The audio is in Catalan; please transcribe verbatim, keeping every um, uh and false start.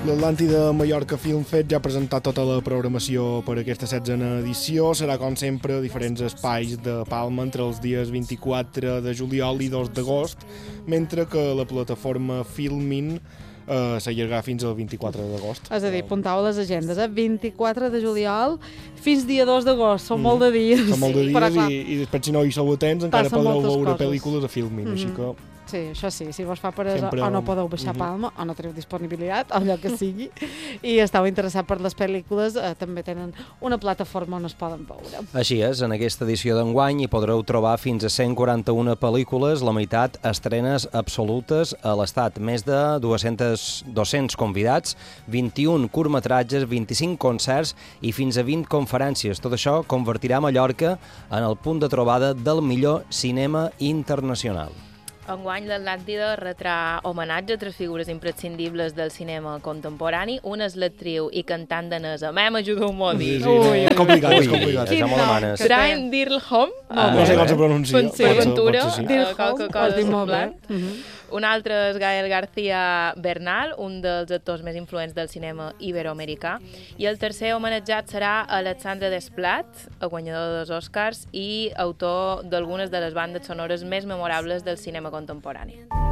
L'Atlàntida Mallorca Film Fest ja ha presentat tota la programació per aquesta setzena edició. Serà, com sempre, diferents espais de Palma entre els dies vint-i-quatre de juliol i dos d'agost, mentre que la plataforma Filmin eh, s'allargarà fins al vint-i-quatre d'agost. És a dir, apuntau a les agendes, eh? vint-i-quatre de juliol fins dia dos d'agost, són mm. molt de dies. Són molt de dies Però, i, i després, si no hi sou atents, encara podeu veure coses. pel·lícules a Filmin, mm-hmm. així que... Sí, això sí, si vos fa per Sempre... o no podeu baixar a Palma, o no teniu disponibilitat, o allò que sigui, i esteu interessats per les pel·lícules, eh, també tenen una plataforma on es poden veure. Així és, en aquesta edició d'enguany hi podreu trobar fins a cent quaranta-una pel·lícules, la meitat estrenes absolutes a l'estat, més de dos-cents, dos-cents convidats, vint-i-un curtmetratges, vint-i-cinc concerts i fins a vint conferències. Tot això convertirà Mallorca en el punt de trobada del millor cinema internacional. Enguany l'Atlàntida retrà homenatge a tres figures imprescindibles del cinema contemporani. Una és l'actriu i cantant danesa. Mem, ajudeu-m'ho a dir. Sí, sí, ui, és complicat, és complicat. Quin nom? Brian Dirlholm. No, no sé com se pronuncia. Per Ventura, Dirlholm, qualque cosa semblant. Un altre és Gael García Bernal, un dels actors més influents del cinema iberoamericà. I el tercer homenatjat serà Alexandre Desplat, guanyador dels Oscars i autor d'algunes de les bandes sonores més memorables del cinema contemporani.